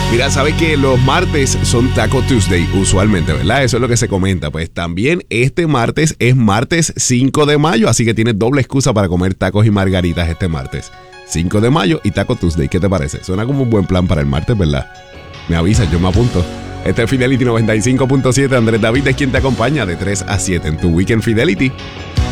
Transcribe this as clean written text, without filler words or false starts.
Mira, sabes que los martes son Taco Tuesday, usualmente, ¿verdad? Eso es lo que se comenta. Pues también este martes es martes 5 de mayo, así que tienes doble excusa para comer tacos y margaritas este martes. 5 de mayo y Taco Tuesday, ¿qué te parece? Suena como un buen plan para el martes, ¿verdad? Me avisas, yo me apunto. Este es Fidelity 95.7, Andrés David es quien te acompaña de 3 a 7 en tu Weekend Fidelity.